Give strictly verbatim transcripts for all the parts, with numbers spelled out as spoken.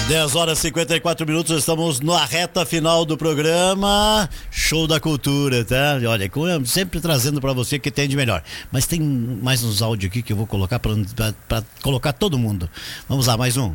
dez horas e cinquenta e quatro minutos, estamos na reta final do programa Show da Cultura, tá? Olha, sempre trazendo pra você o que tem de melhor. Mas tem mais uns áudios aqui que eu vou colocar pra, pra, pra colocar todo mundo. Vamos lá, mais um.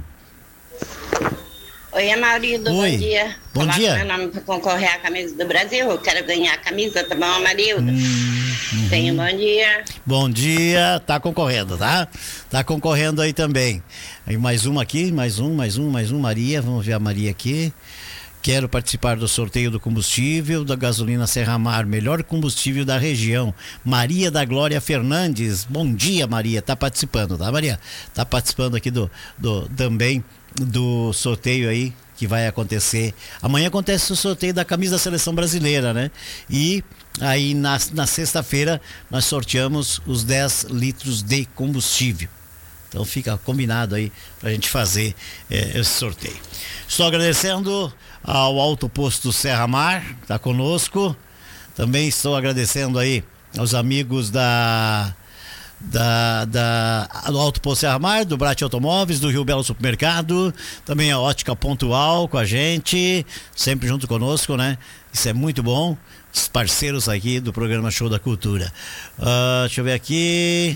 Oi, Amarildo, Oi. bom dia. Bom Coloca dia. meu nome para concorrer à camisa do Brasil. Eu quero ganhar a camisa, tá bom, Amarildo? Hum, uhum. Tenha um bom dia. Bom dia, tá concorrendo, tá? Tá concorrendo aí também. Aí mais uma aqui, mais um, mais um, mais um, Maria, vamos ver a Maria aqui. Quero participar do sorteio do combustível da gasolina Serra Mar, melhor combustível da região. Maria da Glória Fernandes. Bom dia, Maria. Tá participando, tá, Maria? Tá participando aqui do, do também do sorteio aí que vai acontecer. Amanhã acontece o sorteio da camisa da Seleção Brasileira, né? E aí na, na sexta-feira nós sorteamos os dez litros de combustível. Então fica combinado aí pra gente fazer eh, esse sorteio. Estou agradecendo ao Alto Posto Serra Mar, que tá conosco. Também estou agradecendo aí aos amigos da da, da do Alto Posto Serra Mar, do Brat Automóveis, do Rio Belo Supermercado, também a Ótica Pontual com a gente, sempre junto conosco, né? Isso é muito bom. Os parceiros aqui do programa Show da Cultura. Uh, deixa eu ver aqui.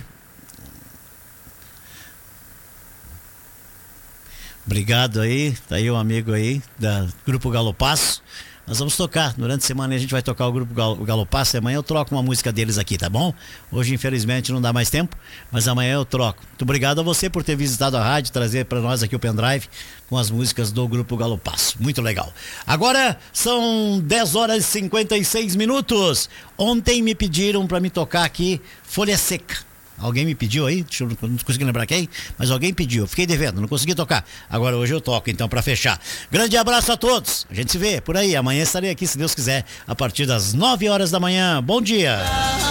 Obrigado aí, tá aí um amigo aí da Grupo Galopasso. Nós vamos tocar, durante a semana a gente vai tocar o Grupo Galopasso e amanhã eu troco uma música deles aqui, tá bom? Hoje infelizmente não dá mais tempo, mas amanhã eu troco. Muito obrigado a você por ter visitado a rádio, trazer para nós aqui o pendrive com as músicas do Grupo Galopasso, muito legal. Agora são dez horas e cinquenta e seis minutos. Ontem me pediram para me tocar aqui Folha Seca. Alguém me pediu aí, deixa eu não consegui lembrar quem, mas alguém pediu, eu fiquei devendo, não consegui tocar. Agora hoje eu toco, então, pra fechar. Grande abraço a todos, a gente se vê por aí, amanhã estarei aqui, se Deus quiser, a partir das nove horas da manhã. Bom dia!